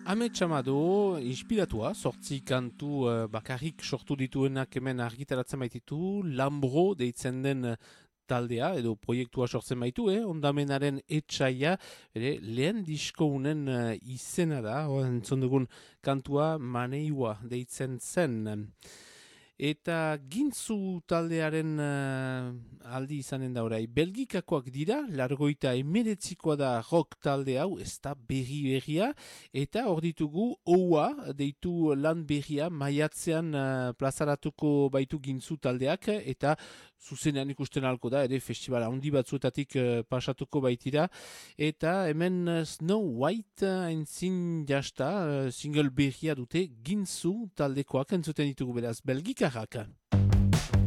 Ame Txamado, inspiratua, sortzi kantu bakarrik sortu dituenak hemen argitaratzen baititu, Lambro deitzen den taldea, edo proiektua sortzen baitu, ondamenaren etxaia, lehen disko unen izena da, entzun dugun kantua Maneiua deitzen zen. Eta gintzu taldearen aldi izanen da orai. Belgikakoak dira, largoita emeretzikoa da rock talde hau, ez da berria, eta hor ditugu oua, deitu lan berria, maiatzean plazaratuko baitu gintzu taldeak, eta zuzenean ikusten halko da, ere festivala handi batzuetatik pasatuko baitira, eta hemen Snow White entzin jasta, single berria dute gintzu taldekoak entzuten ditugu beraz, Belgikarrak.